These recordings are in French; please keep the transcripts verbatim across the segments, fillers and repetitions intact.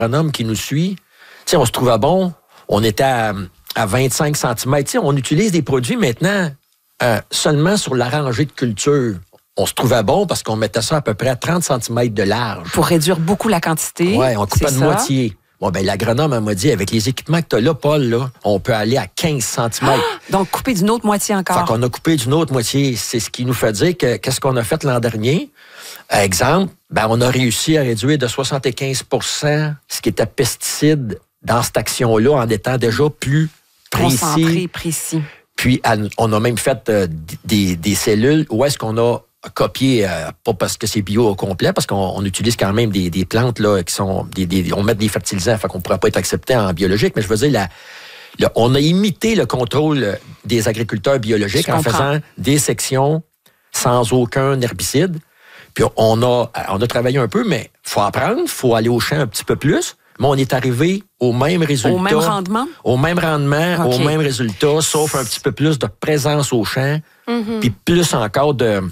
agronome qui nous suit, tu sais, on se trouvait bon, on était à, à vingt-cinq centimètres. Tu sais, on utilise des produits maintenant euh, seulement sur la rangée de culture. On se trouvait bon parce qu'on mettait ça à peu près à trente centimètres de large. Pour réduire beaucoup la quantité. Oui, on coupait de ça. moitié. Bon, ben l'agronome m'a dit, avec les équipements que tu as là, Paul, là, on peut aller à quinze centimètres. Ah, donc, couper d'une autre moitié encore. Fait qu'on a coupé d'une autre moitié. C'est ce qui nous fait dire que qu'est-ce qu'on a fait l'an dernier. Exemple, ben, on a réussi à réduire de soixante-quinze pour cent ce qui était pesticides dans cette action-là en étant déjà plus précis. Concentré, précis. Puis, on a même fait euh, des, des cellules où est-ce qu'on a copié, euh, pas parce que c'est bio au complet, parce qu'on on utilise quand même des, des plantes là qui sont, des, des, on met des fertilisants, fait qu'on ne pourrait pas être accepté en biologique, mais je veux dire, la, la, on a imité le contrôle des agriculteurs biologiques je en comprends. faisant des sections sans aucun herbicide. Puis on a, on a travaillé un peu, mais il faut apprendre, il faut aller au champ un petit peu plus. Mais on est arrivé au même résultat. Au même rendement? Au même rendement, okay. au même résultat, sauf un petit peu plus de présence au champ, mm-hmm. puis plus encore de...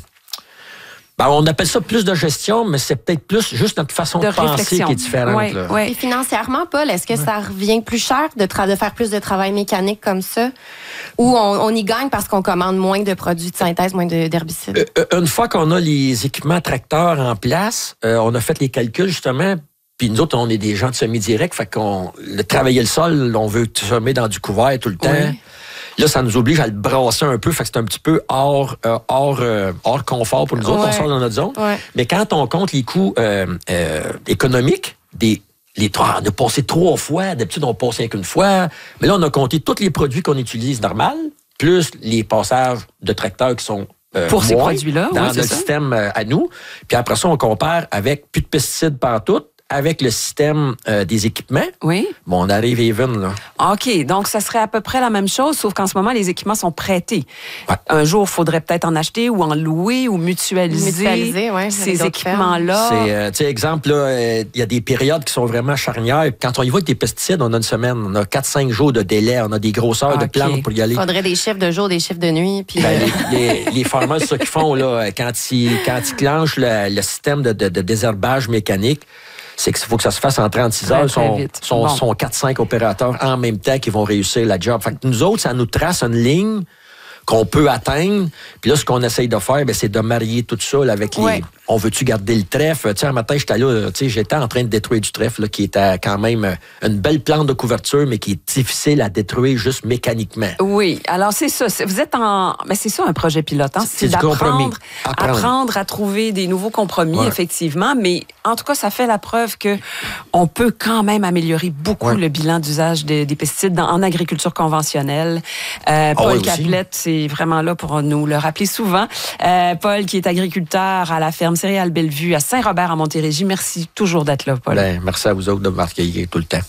Ben, on appelle ça plus de gestion, mais c'est peut-être plus juste notre façon de, de penser qui est différente. Oui, là. Oui. Et financièrement, Paul, est-ce que ouais. ça revient plus cher de, tra- de faire plus de travail mécanique comme ça? Ou on, on y gagne parce qu'on commande moins de produits de synthèse, moins de, d'herbicides? Euh, une fois qu'on a les équipements tracteurs en place, euh, on a fait les calculs justement, puis nous autres, on est des gens de semi-direct, fait qu'on le travailler le sol, on veut semer dans du couvert tout le temps. Oui. Là, ça nous oblige à le brasser un peu, fait que c'est un petit peu hors, euh, hors, euh, hors confort pour nous autres, ouais. on sort dans notre zone. Ouais. Mais quand on compte les coûts euh, euh, économiques, des, les trois, on a passé trois fois, d'habitude on passe rien qu'une fois, mais là on a compté tous les produits qu'on utilise normal, plus les passages de tracteurs qui sont euh, pour ces produits-là, dans oui, notre ça. système euh, à nous. Puis après ça, on compare avec plus de pesticides partout, avec le système euh, des équipements. Oui. Bon, on arrive even, là. OK. Donc, ça serait à peu près la même chose, sauf qu'en ce moment, les équipements sont prêtés. Ouais. Un jour, il faudrait peut-être en acheter ou en louer ou mutualiser, mutualiser ouais, ces équipements-là. C'est, euh, tu sais, exemple, il euh, y a des périodes qui sont vraiment charnières. Quand on y va avec des pesticides, on a une semaine. On a quatre cinq jours de délai. On a des grosseurs okay. de plantes pour y aller. Il faudrait des chiffres de jour, des chiffres de nuit. Puis... Ben, les, les, les farmers, c'est ça qu'ils font, là. Quand ils, quand ils clenchent le, le système de, de, de désherbage mécanique, c'est qu'il faut que ça se fasse en trente-six heures. Ils sont, sont, bon. sont quatre cinq opérateurs en même temps qui vont réussir la job. Fait que nous autres, ça nous trace une ligne qu'on peut atteindre. Puis là, ce qu'on essaye de faire, bien, c'est de marier tout ça là, avec les... Ouais. On veut-tu garder le trèfle? Tu sais, un matin, j'étais là, tu sais, j'étais en train de détruire du trèfle, là, qui était quand même une belle plante de couverture, mais qui est difficile à détruire juste mécaniquement. Oui, alors c'est ça. C'est, vous êtes en... Mais c'est ça, un projet pilote. Hein? C'est, c'est d'apprendre, apprendre. apprendre à trouver des nouveaux compromis, ouais. effectivement. Mais en tout cas, ça fait la preuve que on peut quand même améliorer beaucoup ouais. le bilan d'usage de, des pesticides dans, en agriculture conventionnelle. Euh, Paul oh, oui, Caplette, c'est vraiment là pour nous le rappeler souvent. Euh, Paul, qui est agriculteur à la ferme Céréales Bellevue à Saint-Robert, en Montérégie. Merci toujours d'être là, Paul. Ben, merci à vous autres de m'accueillir tout le temps.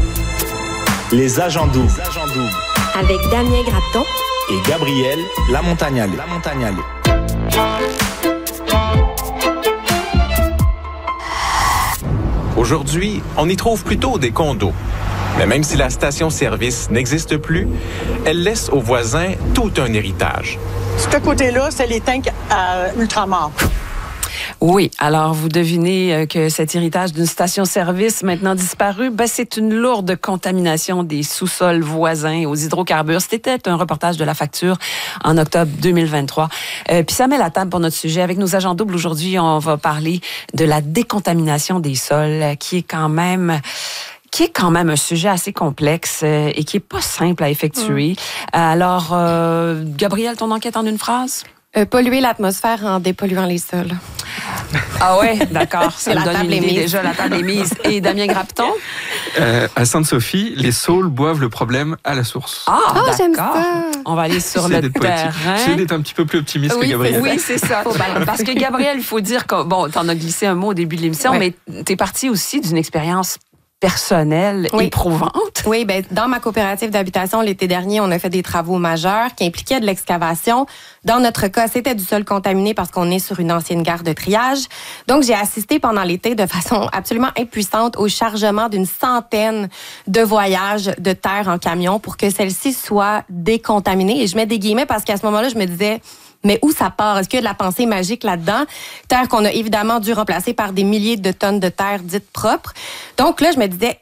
Les agents doubles. Avec Damien Grapton et Gabriel Lamontagnale. Lamontagnale. Aujourd'hui, on y trouve plutôt des condos. Mais même si la station-service n'existe plus, elle laisse aux voisins tout un héritage. Ce côté-là, c'est les tanks à ultramar. Oui, alors vous devinez que cet héritage d'une station-service maintenant disparue, ben c'est une lourde contamination des sous-sols voisins aux hydrocarbures. C'était un reportage de La Facture en octobre deux mille vingt-trois. Euh, puis ça met la table pour notre sujet. Avec nos agents doubles aujourd'hui, on va parler de la décontamination des sols, qui est quand même... qui est quand même un sujet assez complexe euh, et qui est pas simple à effectuer. Mmh. Alors, euh, Gabriel, ton enquête en une phrase? Euh, polluer l'atmosphère en dépolluant les sols. Ah ouais, d'accord. Ça me donne une idée mise. déjà, la table est mise. Et Damien Grapton? Euh, à Sainte-Sophie, les saules boivent le problème à la source. Ah, oh, d'accord. J'aime ça. On va aller sur le terrain. J'essaie d'être un petit peu plus optimiste oui, que Gabriel. Oui, c'est ça. Parce que Gabriel, il faut dire que, bon, t'en as glissé un mot au début de l'émission, ouais. mais t'es parti aussi d'une expérience personnelle, oui. éprouvante. Oui, ben dans ma coopérative d'habitation, l'été dernier, on a fait des travaux majeurs qui impliquaient de l'excavation. Dans notre cas, c'était du sol contaminé parce qu'on est sur une ancienne gare de triage. Donc, j'ai assisté pendant l'été de façon absolument impuissante au chargement d'une centaine de voyages de terre en camion pour que celle-ci soit décontaminée. Et je mets des guillemets parce qu'à ce moment-là, je me disais... Mais où ça part? Est-ce qu'il y a de la pensée magique là-dedans? Terre qu'on a évidemment dû remplacer par des milliers de tonnes de terre dites propres. Donc là, je me disais,